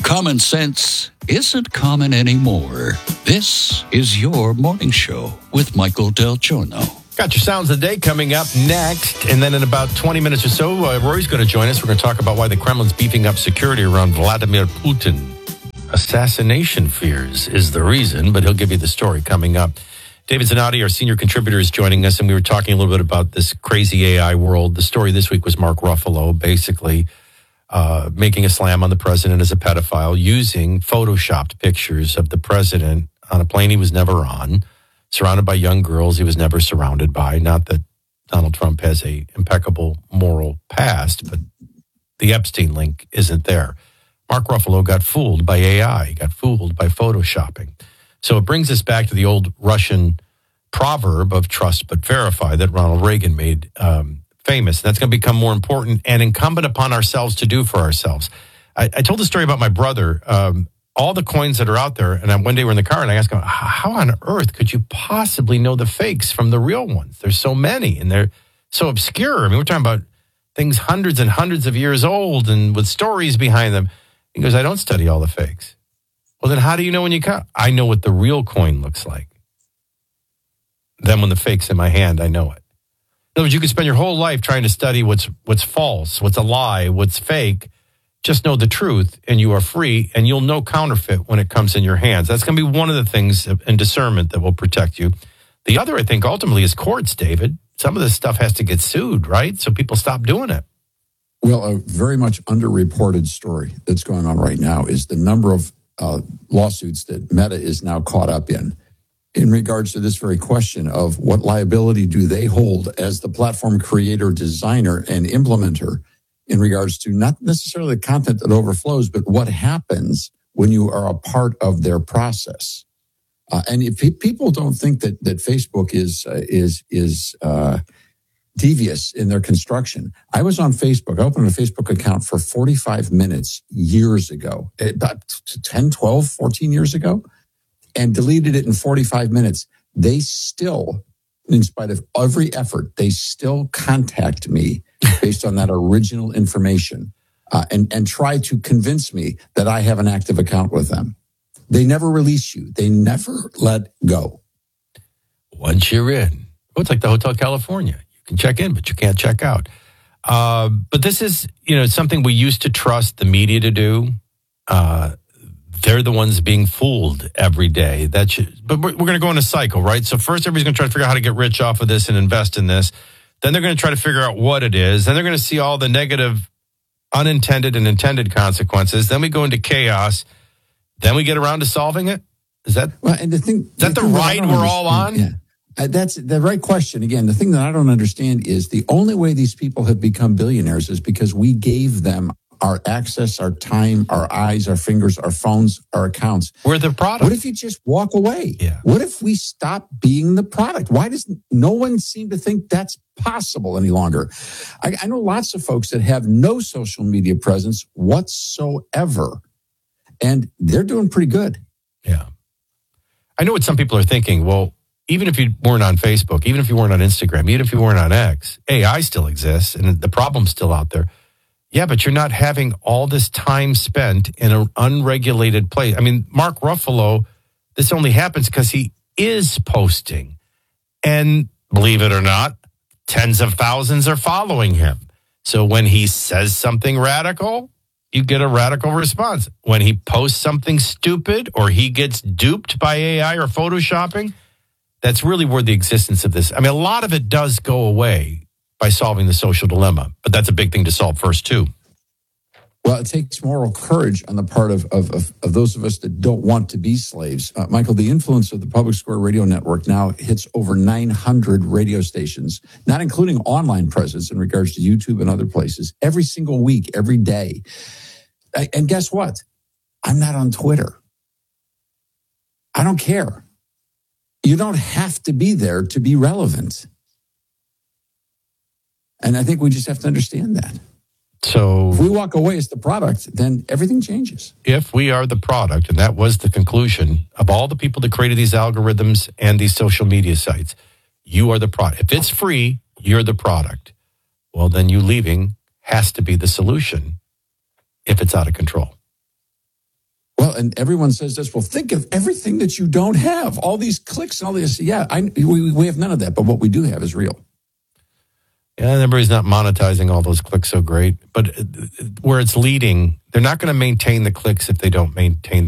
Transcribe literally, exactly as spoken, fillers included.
Common sense isn't common anymore. This is your morning show with Michael Del Giorno. Got your sounds of the day coming up next. And then in about twenty minutes or so, uh, Rory's going to join us. We're going to talk about why the Kremlin's beefing up security around Vladimir Putin. Assassination fears is the reason, but he'll give you the story coming up. David Zanotti, our senior contributor, is joining us, and we were talking a little bit about this crazy A I world. The story this week was Mark Ruffalo, basically uh, making a slam on the president as a pedophile, using photoshopped pictures of the president on a plane he was never on, surrounded by young girls he was never surrounded by. Not that Donald Trump has a impeccable moral past, but the Epstein link isn't there. Mark Ruffalo got fooled by A I, he got fooled by photoshopping. So it brings us back to the old Russian proverb of trust but verify that Ronald Reagan made um, famous. And that's going to become more important and incumbent upon ourselves to do for ourselves. I, I told the story about my brother, um, all the coins that are out there. And I, one day we're in the car and I asked him, how on earth could you possibly know the fakes from the real ones? There's so many and they're so obscure. I mean, we're talking about things hundreds and hundreds of years old and with stories behind them. He goes, I don't study all the fakes. Well, then how do you know when you count? I know what the real coin looks like. Then when the fake's in my hand, I know it. In other words, you could spend your whole life trying to study what's what's false, what's a lie, what's fake. Just know the truth, and you are free, and you'll know counterfeit when it comes in your hands. That's going to be one of the things in discernment that will protect you. The other, I think, ultimately is courts, David. Some of this stuff has to get sued, right? So people stop doing it. Well, a very much underreported story that's going on right now is the number of Uh, lawsuits that Meta is now caught up in, in regards to this very question of what liability do they hold as the platform creator, designer, and implementer in regards to not necessarily the content that overflows, but what happens when you are a part of their process. Uh, and if people don't think that that Facebook is uh, is is uh, devious in their construction. I was on Facebook. I opened a Facebook account for forty-five minutes years ago, about ten, twelve, fourteen years ago, and deleted it in forty-five minutes. They still, in spite of every effort, they still contact me based on that original information uh, and, and try to convince me that I have an active account with them. They never release you. They never let go. Once you're in, oh, it's like the Hotel California. You can check in, but you can't check out. Uh, but this is, you know, something we used to trust the media to do. Uh, they're the ones being fooled every day. That should, but we're, we're going to go in a cycle, right? So first, everybody's going to try to figure out how to get rich off of this and invest in this. Then they're going to try to figure out what it is. Then they're going to see all the negative, unintended and intended consequences. Then we go into chaos. Then we get around to solving it. Is that, well, and the thing, is that the, the ride we're all on? Yeah. Uh, that's the right question. Again, the thing that I don't understand is the only way these people have become billionaires is because we gave them our access, our time, our eyes, our fingers, our phones, our accounts. We're the product. What if you just walk away? Yeah. What if we stop being the product? Why does no one seem to think that's possible any longer? I, I know lots of folks that have no social media presence whatsoever, and they're doing pretty good. Yeah. I know what some people are thinking. Well, even if you weren't on Facebook, even if you weren't on Instagram, even if you weren't on X, A I still exists and the problem's still out there. Yeah, but you're not having all this time spent in an unregulated place. I mean, Mark Ruffalo, this only happens because he is posting. And believe it or not, tens of thousands are following him. So when he says something radical, you get a radical response. When he posts something stupid or he gets duped by A I or photoshopping, that's really where the existence of this. I mean, a lot of it does go away by solving the social dilemma, but that's a big thing to solve first, too. Well, it takes moral courage on the part of, of, of, of those of us that don't want to be slaves. Uh, Michael, the influence of the Public Square Radio Network now hits over nine hundred radio stations, not including online presence in regards to YouTube and other places, every single week, every day. I, and guess what? I'm not on Twitter. I don't care. You don't have to be there to be relevant. And I think we just have to understand that. So if we walk away as the product, then everything changes. If we are the product, and that was the conclusion of all the people that created these algorithms and these social media sites, you are the product. If it's free, you're the product. Well, then you leaving has to be the solution if it's out of control. and everyone says this, well, think of everything that you don't have, all these clicks and all this. Yeah, I, we, we have none of that, but what we do have is real. Yeah, and everybody's not monetizing all those clicks so great. But where it's leading, they're not going to maintain the clicks if they don't maintain